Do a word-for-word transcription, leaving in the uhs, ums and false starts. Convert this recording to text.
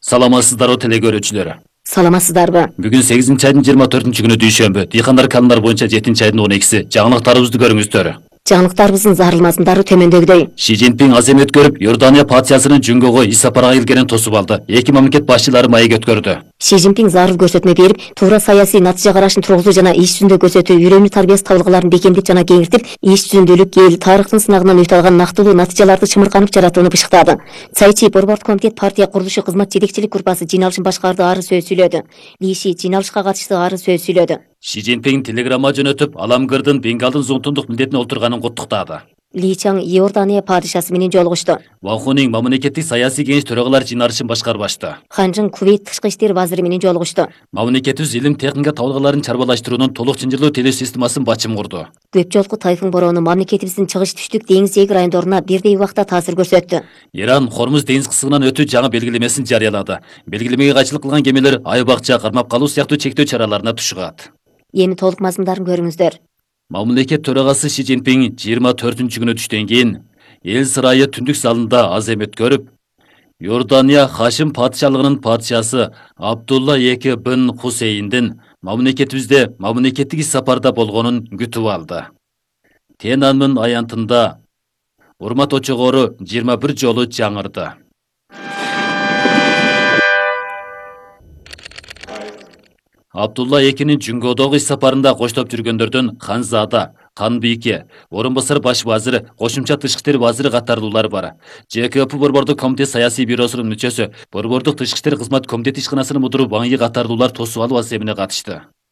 Саламатсыздарбы телекөрүүчүлөр. Саламатсыздарбы. Бүгүн сегизинчи айдын жыйырма төртүнчү күнү дүйшөмбү. Дыйкандар канундар боюнча жетинчи айдын он экиси. Жаңылыктарыбызды көрүңүздөр. Жаңылыктарыбыздын зарылмасындары төмөндөгүдөй. Ши Цзиньпин азем өткөрүп, Иордания патриархасынын Жүнгөгө иш сапарга келгенин тосуп алды. Эки мамлекет башчылары маек өткөрдү. Ши Цзиньпин зарыл көрсөтмө берип, туура саясий натыйжа карашын тургузуу жана иш жүзүндө көрсөтүү, үйрөнүү тарбиясы табылгаларын бекемдеп жана кеңиртип, иш жүзүндөлүк эл тарыхтын сынагынан өтө алган нактылуу натыйжаларды чымырканып жаратууну бышыктады. Цайчи борбордук комитет партия курулушу кызмат жетекчилик группасы жыйналышын башкарды, ары сөз сүйлөдү. Ли Ши жыйналышка катышты, ары сөз сүйлөдү. Ши Цзиньпин телеграмма жөнөтүп, Аламгырдын Бенгалдын зуңтундук милдетине олтурганын куттуктады. Ли Чаң Иордания падышасы менен жолугушту. Вахунин мамлекеттик саясий кеңеш төрөгалар жыйналышын башкарбашты. Ханжың Кувейт тышкы иштер вазири менен жолугушту. Мамлекетибиз илим техника табылгаларын чарбалаштыруунун толук чынжырлуу теле системасын бачым курду. Көп жолку тайфун бороону мамлекетибиздин чыгыш түштүк деңиз эгер райондоруна бирдей убакта таасир көрсөттү. Иран Хормуз деңиз кысыгынан өтүү жаңы белгилемесин жарыялады. Белгилемеге кайчылык кылган кемелер ай бакча кармап калуу сыяктуу чектөө чараларына тушугат. Эми толук мазмундарын көрүңүздөр. Мамлекет төрагасы Ши Цзиньпин жыйырма төртүнчү күнү түштөн кийин эл сырайы түндүк залында азем өткөрүп, Иордания Хашим патшалыгынын патшасы Абдулла эки бин Хусейндин мамлекетибизде мамлекеттик иш сапарда болгонун күтүп алды. Тенанмын аянтында урмат очогору жыйырма бир жолу жаңырды. Абдулла экинин Жүнгөдөгү иш сапарында коштоп жүргөндөрдөн Ханзада, Канбийке, орун басар баш вазири, кошумча тышкы иштер вазири катарлуулар бар. Ж К П борбордук комитет саясий бюросунун мүчөсү, борбордук тышкы иштер кызмат комитет ишканасынын мудуру Ваңйы катарлуулар тосуп алуу аземине катышты.